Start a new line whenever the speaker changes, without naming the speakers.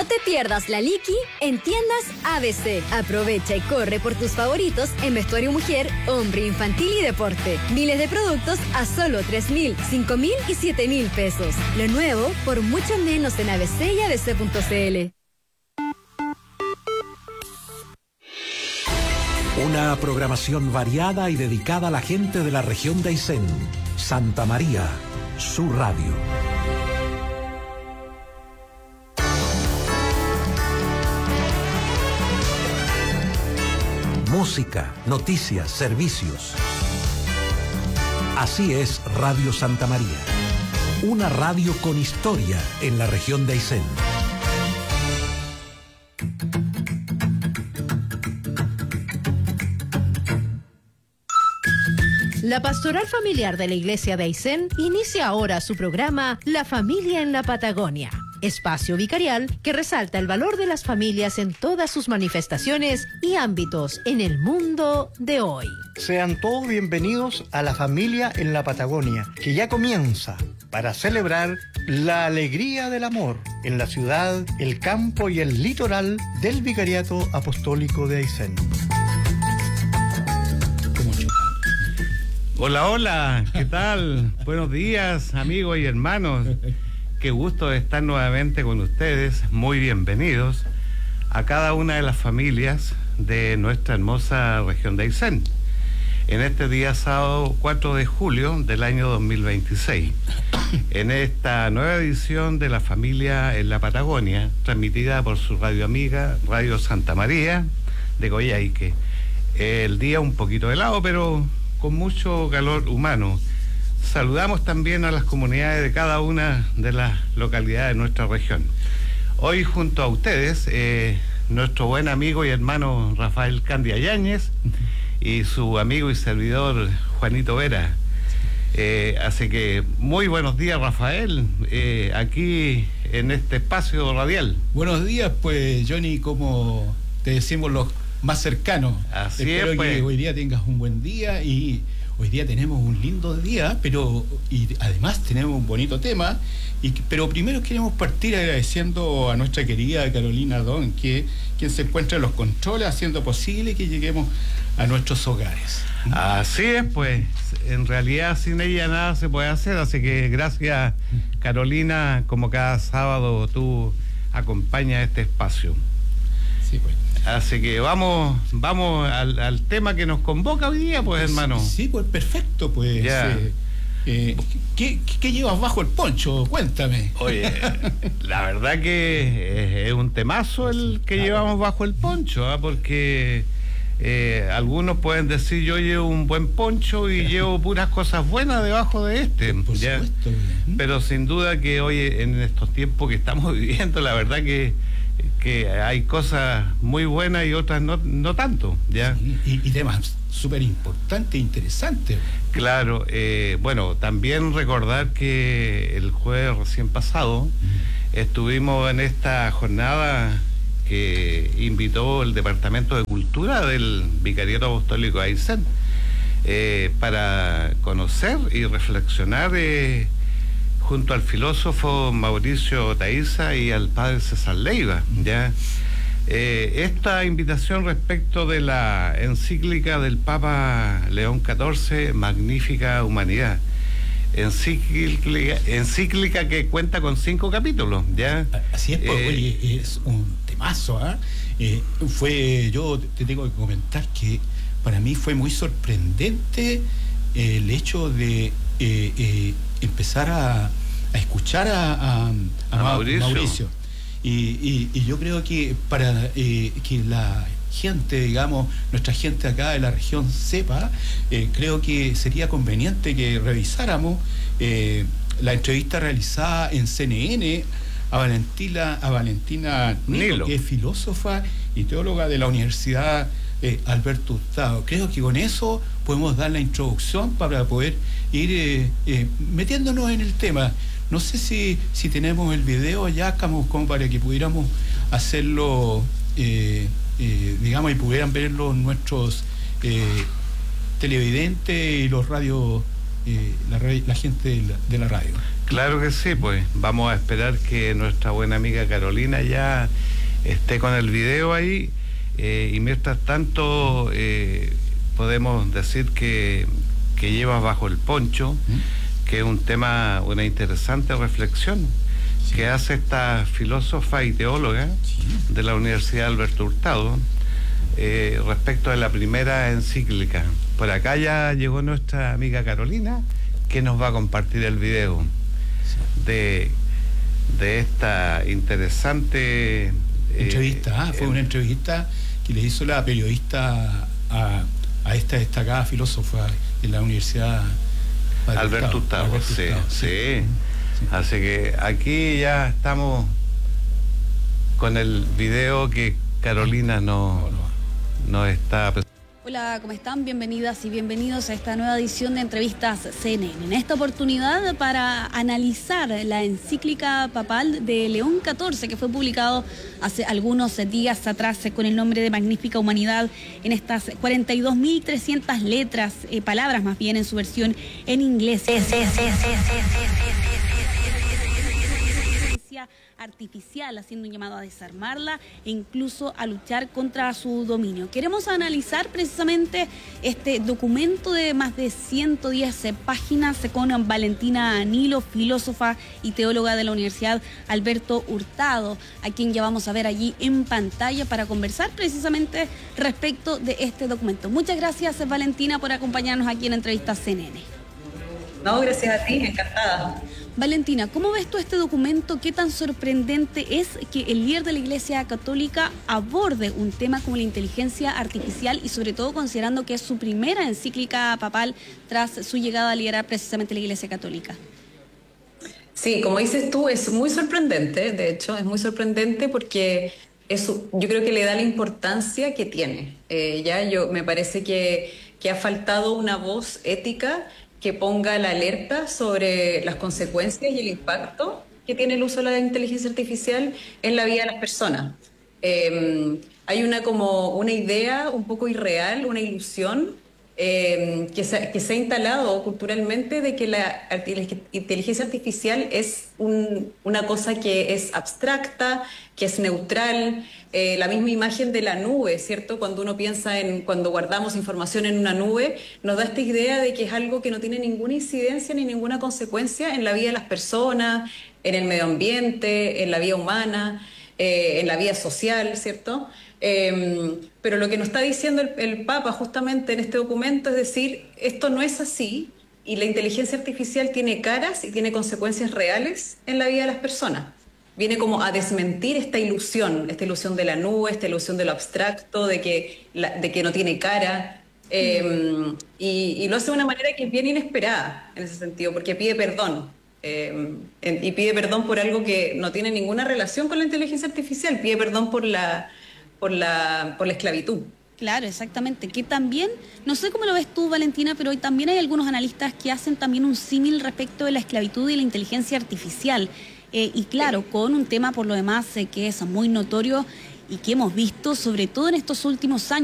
No te pierdas la Liqui en tiendas ABC. Aprovecha y corre por tus favoritos en vestuario mujer, hombre, infantil y deporte. Miles de productos a solo 3.000, 5.000 y 7.000 pesos. Lo nuevo por mucho menos en ABC y ABC.cl.
Una programación variada y dedicada a la gente de la región de Aysén. Santa María, su radio. Música, noticias, servicios. Así es Radio Santa María. Una radio con historia en la región de Aysén.
La Pastoral Familiar de la Iglesia de Aysén inicia ahora su programa La Familia en la Patagonia, espacio vicarial que resalta el valor de las familias en todas sus manifestaciones y ámbitos en el mundo de hoy.
Sean todos bienvenidos a La Familia en la Patagonia, que ya comienza para celebrar la alegría del amor en la ciudad, el campo y el litoral del Vicariato Apostólico de Aysén.
Hola, hola, ¿qué tal? Buenos días, amigos y hermanos. Qué gusto estar nuevamente con ustedes. Muy bienvenidos a cada una de las familias de nuestra hermosa región de Aysén. En este día sábado 4 de julio del año 2026, en esta nueva edición de La Familia en la Patagonia, transmitida por su radio amiga, Radio Santa María de Coyhaique. El día un poquito helado, pero con mucho calor humano. Saludamos también a las comunidades de cada una de las localidades de nuestra región. Hoy junto a ustedes, nuestro buen amigo y hermano Rafael Candia Yáñez y su amigo y servidor Juanito Vera. Así que muy buenos días, Rafael, aquí en este espacio radial.
Buenos días, pues, Johnny, como te decimos los más cercanos.
Así
Espero
es, pues,
que hoy día tengas un buen día, y hoy día tenemos un lindo día, y además tenemos un bonito tema, pero primero queremos partir agradeciendo a nuestra querida Carolina Don, quien se encuentra en los controles, haciendo posible que lleguemos a nuestros hogares.
Así es, pues, en realidad sin ella nada se puede hacer, así que gracias, Carolina, como cada sábado tú acompañas este espacio.
Sí, pues.
Así que vamos al tema que nos convoca hoy día, pues, hermano.
Sí, pues, perfecto, pues.
Ya.
¿Qué llevas bajo el poncho? Cuéntame.
Oye, la verdad que es un temazo el que llevamos bajo el poncho, porque algunos pueden decir yo llevo un buen poncho y llevo puras cosas buenas debajo de este.
Por supuesto.
Pero sin duda que hoy, en estos tiempos que estamos viviendo, la verdad que hay cosas muy buenas y otras no tanto, ¿ya?
Sí, y temas súper importantes e interesantes.
Claro, bueno, también recordar que el jueves recién pasado estuvimos en esta jornada que invitó el Departamento de Cultura del Vicariato Apostólico de Aysén para conocer y reflexionar junto al filósofo Mauricio Taiza y al padre César Leiva, ¿ya? Esta invitación respecto de la encíclica del Papa León XIV, Magnífica Humanidad, encíclica que cuenta con 5 capítulos, ¿ya?
Así es, pues, oye, es un temazo, yo te tengo que comentar que para mí fue muy sorprendente el hecho de empezar a escuchar a Mauricio. Y yo creo que para que la gente, digamos, nuestra gente acá de la región sepa, creo que sería conveniente que revisáramos la entrevista realizada en CNN a Valentina Nilo, que es filósofa y teóloga de la Universidad Alberto Hurtado. Creo que con eso podemos dar la introducción para poder ir metiéndonos en el tema. No sé si tenemos el video ya como para que pudiéramos hacerlo, digamos, y pudieran verlo nuestros televidentes y los radios, la gente de la radio.
Claro que sí, pues vamos a esperar que nuestra buena amiga Carolina ya esté con el video ahí, y mientras tanto podemos decir que llevas bajo el poncho, que es un tema, una interesante reflexión que hace esta filósofa y teóloga de la Universidad Alberto Hurtado respecto de la primera encíclica. Por acá ya llegó nuestra amiga Carolina, que nos va a compartir el video de esta interesante
entrevista. Fue una entrevista que le hizo la periodista a esta destacada filósofa de la Universidad
Alberto Hurtado. Sí. Así que aquí ya estamos con el video que Carolina nos está presentando.
Hola, ¿cómo están? Bienvenidas y bienvenidos a esta nueva edición de Entrevistas CNN. En esta oportunidad para analizar la encíclica papal de León XIV, que fue publicado hace algunos días atrás con el nombre de Magnífica Humanidad, en estas 42.300 letras, palabras más bien en su versión en inglés. Artificial, haciendo un llamado a desarmarla e incluso a luchar contra su dominio. Queremos analizar precisamente este documento de más de 110 páginas con Valentina Nilo, filósofa y teóloga de la Universidad Alberto Hurtado, a quien ya vamos a ver allí en pantalla para conversar precisamente respecto de este documento. Muchas gracias, Valentina, por acompañarnos aquí en Entrevistas CNN.
No, gracias a ti, encantada.
Valentina, ¿cómo ves tú este documento? ¿Qué tan sorprendente es que el líder de la Iglesia Católica aborde un tema como la inteligencia artificial y sobre todo considerando que es su primera encíclica papal tras su llegada a liderar precisamente la Iglesia Católica?
Sí, como dices tú, es muy sorprendente, de hecho, es muy sorprendente porque yo creo que le da la importancia que tiene. Me parece que ha faltado una voz ética que ponga la alerta sobre las consecuencias y el impacto que tiene el uso de la inteligencia artificial en la vida de las personas. Hay una idea un poco irreal, una ilusión que se ha instalado culturalmente de que la inteligencia artificial es una cosa que es abstracta, que es neutral. La misma imagen de la nube, ¿cierto? Cuando uno piensa cuando guardamos información en una nube, nos da esta idea de que es algo que no tiene ninguna incidencia ni ninguna consecuencia en la vida de las personas, en el medio ambiente, en la vida humana, en la vida social, ¿cierto? Pero lo que nos está diciendo el Papa justamente en este documento es decir, esto no es así y la inteligencia artificial tiene caras y tiene consecuencias reales en la vida de las personas. Viene como a desmentir esta ilusión de la nube, esta ilusión de lo abstracto, de que no tiene cara, y lo hace de una manera que es bien inesperada en ese sentido, porque pide perdón, y pide perdón por algo que no tiene ninguna relación con la inteligencia artificial, pide perdón por la esclavitud.
Claro, exactamente, que también, no sé cómo lo ves tú, Valentina, pero hoy también hay algunos analistas que hacen también un símil respecto de la esclavitud y la inteligencia artificial. Y claro, con un tema por lo demás que es muy notorio y que hemos visto sobre todo en estos últimos años.